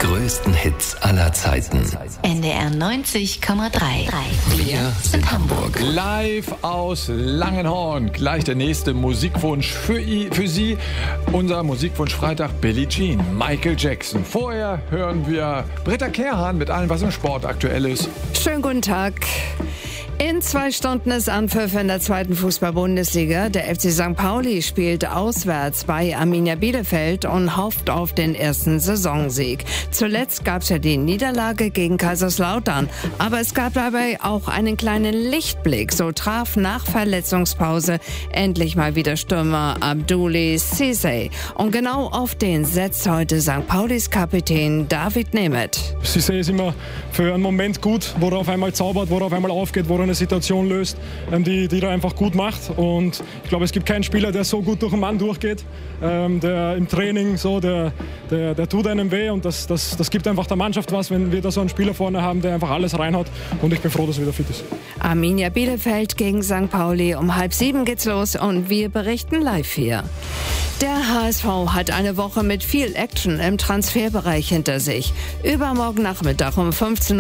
größten Hits aller Zeiten. NDR 90,3. Wir sind Hamburg. Live aus Langenhorn. Gleich der nächste Musikwunsch für Sie. Unser Musikwunsch Freitag: Billie Jean, Michael Jackson. Vorher hören wir Britta Kehrhahn mit allem, was im Sport aktuell ist. Schönen guten Tag. In 2 Stunden ist Anpfiff in der 2. Fußball-Bundesliga. Der FC St. Pauli spielt auswärts bei Arminia Bielefeld und hofft auf den ersten Saisonsieg. Zuletzt gab es ja die Niederlage gegen Kaiserslautern. Aber es gab dabei auch einen kleinen Lichtblick. So traf nach Verletzungspause endlich mal wieder Stürmer Abdoulaye Cissé. Und genau auf den setzt heute St. Paulis Kapitän David Nemeth. Cissé ist immer für einen Moment gut, wo er auf einmal zaubert, wo er auf einmal aufgeht, wo er eine Situation löst, die er einfach gut macht. Und ich glaube, es gibt keinen Spieler, der so gut durch einen Mann durchgeht, der im Training so, der tut einem weh, und das gibt einfach der Mannschaft was, wenn wir da so einen Spieler vorne haben, der einfach alles reinhaut, und ich bin froh, dass er wieder fit ist. Arminia Bielefeld gegen St. Pauli, um 6:30 geht's los und wir berichten live hier. Der HSV hat eine Woche mit viel Action im Transferbereich hinter sich. Übermorgen Nachmittag um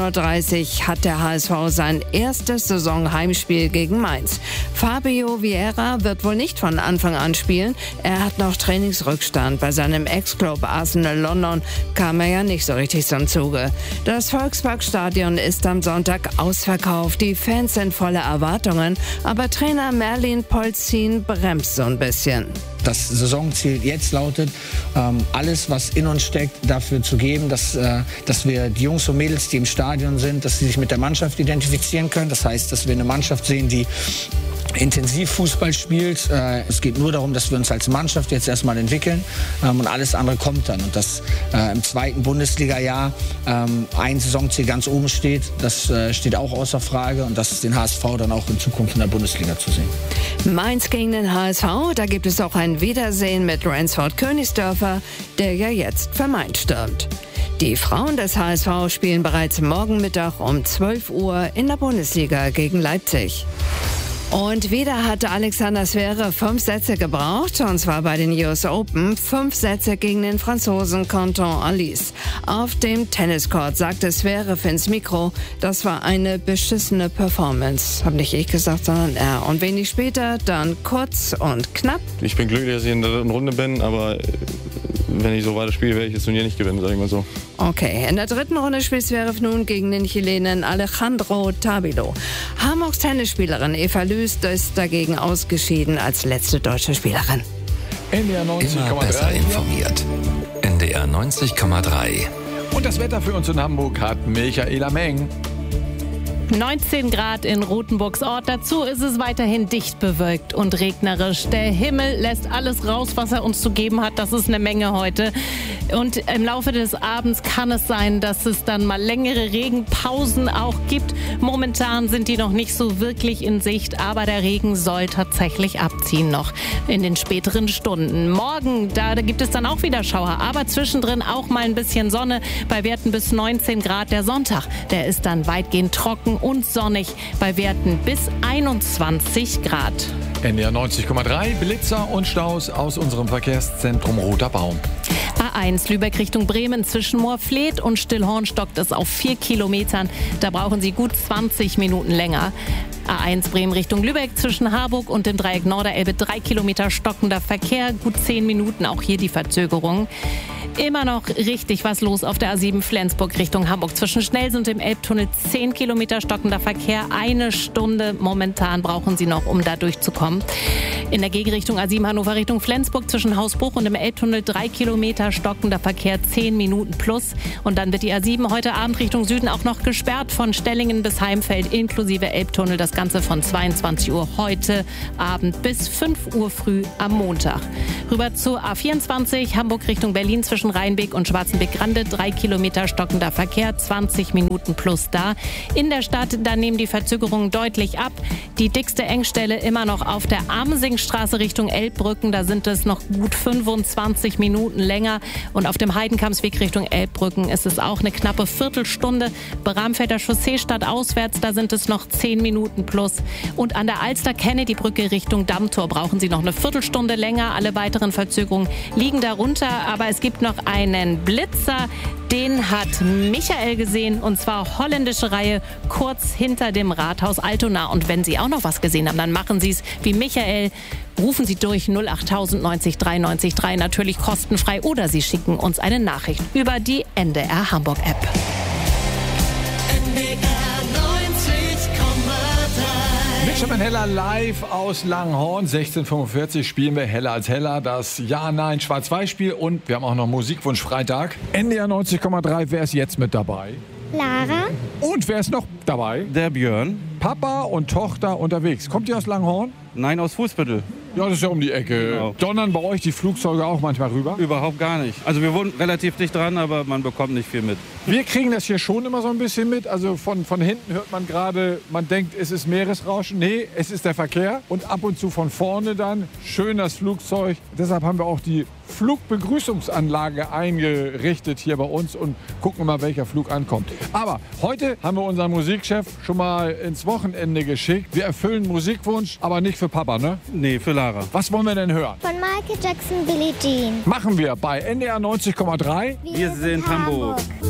15:30 Uhr hat der HSV sein erstes Saisonheimspiel gegen Mainz. Fabio Vieira wird wohl nicht von Anfang an spielen. Er hat noch Trainingsrückstand. Bei seinem Ex-Club Arsenal London kam er ja nicht so richtig zum Zuge. Das Volksparkstadion ist am Sonntag ausverkauft. Die Fans sind voller Erwartungen, aber Trainer Merlin Polzin bremst so ein bisschen. Das Saisonziel jetzt lautet, alles, was in uns steckt, dafür zu geben, dass wir die Jungs und Mädels, die im Stadion sind, dass sie sich mit der Mannschaft identifizieren können. Das heißt, dass wir eine Mannschaft sehen, die intensiv Fußball spielt. Es geht nur darum, dass wir uns als Mannschaft jetzt erstmal entwickeln, und alles andere kommt dann. Und dass im 2. Bundesliga-Jahr ein Saisonziel ganz oben steht, das steht auch außer Frage, und das ist den HSV dann auch in Zukunft in der Bundesliga zu sehen. Mainz gegen den HSV, da gibt es auch ein Wiedersehen mit Ransford-Königsdörfer, der ja jetzt für Mainz stürmt. Die Frauen des HSV spielen bereits morgen Mittag um 12 Uhr in der Bundesliga gegen Leipzig. Und wieder hatte Alexander Zverev 5 Sätze gebraucht, und zwar bei den US Open. 5 Sätze gegen den Franzosen Quentin Halys. Auf dem Tenniscourt sagte Zverev ins Mikro, das war eine beschissene Performance. Hab nicht ich gesagt, sondern er. Und wenig später dann kurz und knapp. Ich bin glücklich, dass ich in der 3. Runde bin, aber wenn ich so weiter spiele, werde ich das Turnier nicht gewinnen, sag ich mal so. Okay, in der 3. Runde spielt Zverev nun gegen den Chilenen Alejandro Tabilo. Hamburgs Tennisspielerin Eva Lüß ist dagegen ausgeschieden als letzte deutsche Spielerin. NDR 90,3. Immer besser informiert. NDR 90,3. Und das Wetter für uns in Hamburg hat Michaela Meng. 19 Grad in Rothenburgs Ort. Dazu ist es weiterhin dicht bewölkt und regnerisch. Der Himmel lässt alles raus, was er uns zu geben hat. Das ist eine Menge heute. Und im Laufe des Abends kann es sein, dass es dann mal längere Regenpausen auch gibt. Momentan sind die noch nicht so wirklich in Sicht, aber der Regen soll tatsächlich abziehen noch in den späteren Stunden. Morgen, da gibt es dann auch wieder Schauer, aber zwischendrin auch mal ein bisschen Sonne bei Werten bis 19 Grad. Der Sonntag, der ist dann weitgehend trocken und sonnig bei Werten bis 21 Grad. NDR 90,3, Blitzer und Staus aus unserem Verkehrszentrum Roter Baum. A1 Lübeck Richtung Bremen zwischen Moorfleet und Stillhorn stockt es auf 4 Kilometern. Da brauchen Sie gut 20 Minuten länger. A1 Bremen Richtung Lübeck zwischen Harburg und dem Dreieck Norderelbe 3 Kilometer stockender Verkehr, gut 10 Minuten, auch hier die Verzögerung. Immer noch richtig was los auf der A7 Flensburg Richtung Hamburg. Zwischen Schnelsen und dem Elbtunnel 10 Kilometer stockender Verkehr. 1 Stunde momentan brauchen Sie noch, um da durchzukommen. In der Gegenrichtung A7 Hannover Richtung Flensburg zwischen Hausbruch und dem Elbtunnel 3 Kilometer stockender Verkehr, 10 Minuten plus. Und dann wird die A7 heute Abend Richtung Süden auch noch gesperrt von Stellingen bis Heimfeld inklusive Elbtunnel. Das Ganze von 22 Uhr heute Abend bis 5 Uhr früh am Montag. Rüber zur A24 Hamburg Richtung Berlin zwischen Rheinbeek und Schwarzenbeck-Grande 3 Kilometer stockender Verkehr, 20 Minuten plus da. In der Stadt, da nehmen die Verzögerungen deutlich ab. Die dickste Engstelle immer noch auf der Amsingstraße Richtung Elbbrücken. Da sind es noch gut 25 Minuten länger. Und auf dem Heidenkampsweg Richtung Elbbrücken ist es auch eine knappe Viertelstunde. Bramfelder Chaussee stadtauswärts, da sind es noch 10 Minuten plus. Und an der Alster-Kennedy-Brücke Richtung Dammtor brauchen Sie noch eine Viertelstunde länger. Alle weiteren Verzögerungen liegen darunter. Aber es gibt noch einen Blitzer. Den hat Michael gesehen, und zwar holländische Reihe, kurz hinter dem Rathaus Altona. Und wenn Sie auch noch was gesehen haben, dann machen Sie es wie Michael. Rufen Sie durch 08000 90 93 3, natürlich kostenfrei, oder Sie schicken uns eine Nachricht über die NDR Hamburg App. Benjamin Heller live aus Langhorn. 16:45 spielen wir Heller als Heller, das Ja-Nein Schwarz-Weiß-Spiel, und wir haben auch noch Musikwunsch Freitag. NDR 90,3, wer ist jetzt mit dabei? Lara. Und wer ist noch dabei? Der Björn. Papa und Tochter unterwegs. Kommt ihr aus Langhorn? Nein, aus Fußbüttel. Ja, das ist ja um die Ecke. Genau. Donnern bei euch die Flugzeuge auch manchmal rüber? Überhaupt gar nicht. Also wir wohnen relativ dicht dran, aber man bekommt nicht viel mit. Wir kriegen das hier schon immer so ein bisschen mit. Also von hinten hört man gerade, man denkt, es ist Meeresrauschen. Nee, es ist der Verkehr. Und ab und zu von vorne dann schön das Flugzeug. Deshalb haben wir auch die Flugbegrüßungsanlage eingerichtet hier bei uns und gucken mal, welcher Flug ankommt. Aber heute haben wir unseren Musikchef schon mal ins Wochenende geschickt. Wir erfüllen Musikwunsch, aber nicht für Papa, ne? Nee, für Lara. Was wollen wir denn hören? Von Michael Jackson, Billie Jean. Machen wir bei NDR 90,3. Wir sind Hamburg.